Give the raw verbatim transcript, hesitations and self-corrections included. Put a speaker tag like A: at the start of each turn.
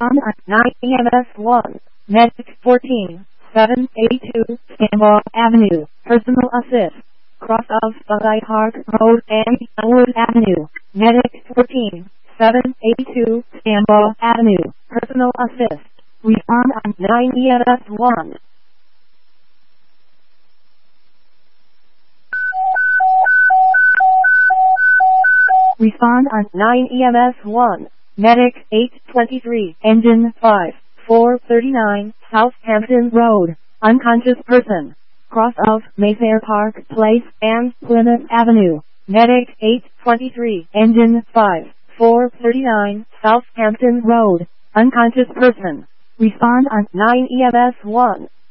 A: Respond on nine E M S one. Medic fourteen, seven eighty-two, Stanwell Avenue. Personal assist. Cross of Bungai Park Road and Elwood Avenue. Medic fourteen, seven eighty-two, Stanwell Avenue. Personal assist. Respond on nine E M S one. Respond on nine E M S one. Medic eight twenty-three, Engine five, four thirty-nine, Southampton Road. Unconscious person. Cross of Mayfair Park Place and Plymouth Avenue. Medic eight twenty-three, Engine five, four thirty-nine, Southampton Road. Unconscious person. Respond on nine E M S one.